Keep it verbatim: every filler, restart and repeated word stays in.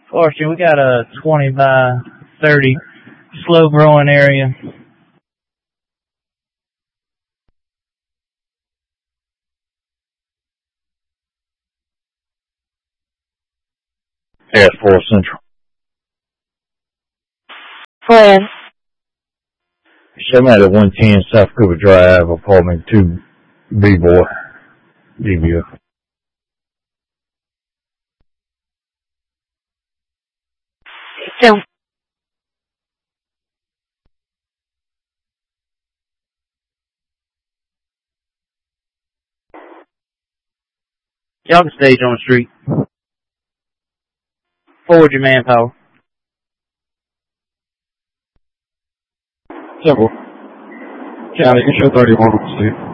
Forestry, we got a twenty by thirty slow growing area. Yes, four Central. Friend. I'm at one ten South Cooper Drive, apartment two B boy. D B O. Don't. Y'all can stage on the street. Forward your manpower. Temple. County, issue thirty-one on the street.